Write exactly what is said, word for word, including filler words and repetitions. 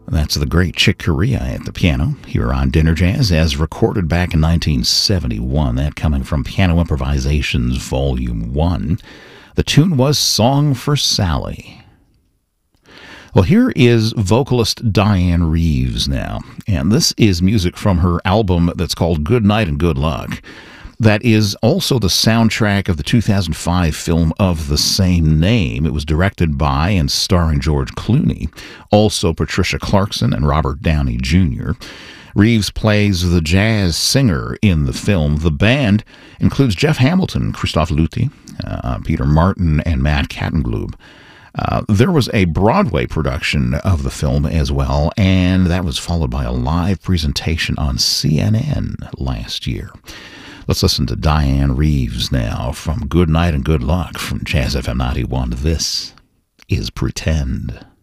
That's the great Chick Corea at the piano here on Dinner Jazz, as recorded back in nineteen seventy-one. That coming from Piano Improvisations Volume one. The tune was Song for Sally. Well, here is vocalist Dianne Reeves now, and this is music from her album that's called Good Night and Good Luck. That is also the soundtrack of the two thousand five film of the same name. It was directed by and starring George Clooney, also Patricia Clarkson and Robert Downey Junior Reeves plays the jazz singer in the film. The band includes Jeff Hamilton, Christoph Luthi, uh, Peter Martin, and Matt Kattenglub. Uh, there was a Broadway production of the film as well, and that was followed by a live presentation on C N N last year. Let's listen to Dianne Reeves now from Good Night and Good Luck from Jazz F M ninety-one. This is Pretend.